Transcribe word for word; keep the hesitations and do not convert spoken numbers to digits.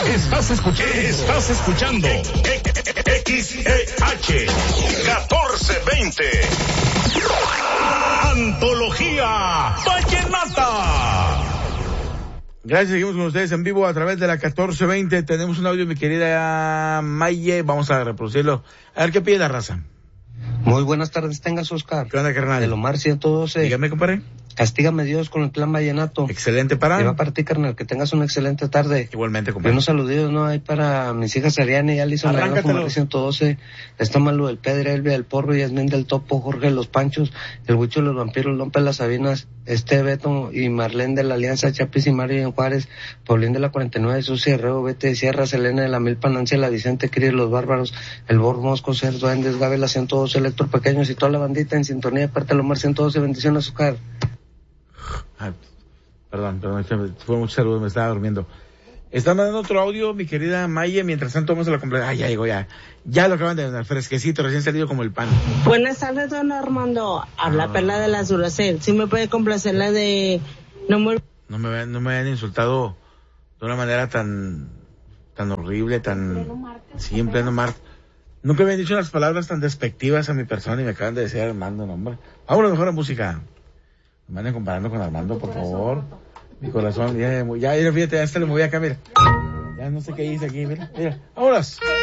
Estás escuchando, estás escuchando X E H catorce veinte. Antología Vallenata. Gracias, seguimos con ustedes en vivo a través de la catorce veinte. Tenemos un audio, mi querida Maye, vamos a reproducirlo. A ver qué pide la raza. Muy buenas tardes, tengas, Oscar. ¿Qué onda, carnal? El Omar ciento doce. Dígame, compadre. Castígame Dios con el clan vallenato. Excelente para. Y va para ti, carnal, que tengas una excelente tarde. Igualmente, Y compadre. unos saluditos, ¿no? Hay para mis hijas Ariana y Alison, la Omar ciento doce. Está Malo del Pedro, Elvia del Porro, Yasmín del Topo, Jorge de los Panchos, el Huicho de los Vampiros, Lompe de las Sabinas, este Beto y Marlene de la Alianza, Chapis y Mario en Juárez, Paulín de la cuarenta y nueve, Sucia Herrero, Vete de Sierra, Selena de la Milpa, Nancy la Vicente, Cris, Los Bárbaros, el Bor Mosco, Ser Duendes, Gabe la ciento doce, Electro Pequeños y toda la bandita en sintonía de parte de Omar ciento doce. Bendiciones, Oscar. Ah, perdón, perdón, fue mucho saludo, me estaba durmiendo. Está mandando otro audio, mi querida Maye, mientras tanto vamos a la completa. Ah, ya llegó, ya. Ya lo acaban de dar, fresquecito, recién salido como el pan. Buenas tardes, don Armando. Habla ah. Perla de las Duracell. ¿Sí me puede complacer la de... No me... No me, no me habían insultado de una manera tan, tan horrible, tan... Sí, en pleno mar. Nunca me habían dicho unas palabras tan despectivas a mi persona y me acaban de decir Armando, no, hombre. Vámonos mejor a música. Me van comparando con Armando, por favor. Mi corazón, ya, ya, ya, fíjate, ya hasta le moví acá, mira. Ya no sé qué hice aquí, mira, mira. ¡Vámonos!